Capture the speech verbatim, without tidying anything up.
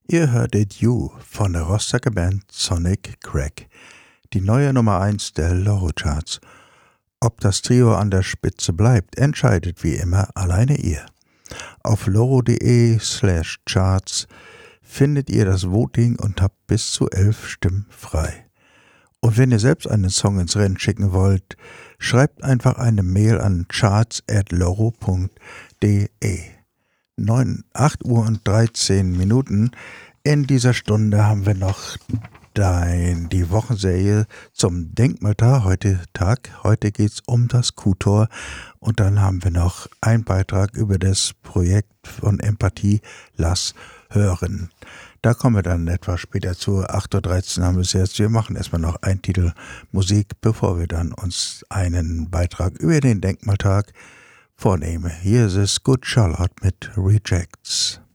Ihr hörtet You von der Rostocker Band Sonic Crack, die neue Nummer eins der Loro-Charts. Ob das Trio an der Spitze bleibt, entscheidet wie immer alleine ihr. Auf loro.de slash charts findet ihr das Voting und habt bis zu elf Stimmen frei. Und wenn ihr selbst einen Song ins Rennen schicken wollt, schreibt einfach eine Mail an charts at loro punkt de. acht Uhr und dreizehn Minuten. In dieser Stunde haben wir noch dein, die Wochenserie zum Denkmaltag heute Tag. Heute geht es um das Kuhtor und dann haben wir noch einen Beitrag über das Projekt von Empathie Lass hören. Da kommen wir dann etwas später zu. acht Uhr dreizehn haben wir es jetzt. Wir machen erstmal noch einen Titel Musik, bevor wir dann uns einen Beitrag über den Denkmaltag vornehme. Hier ist es Good Charlotte mit Rejects.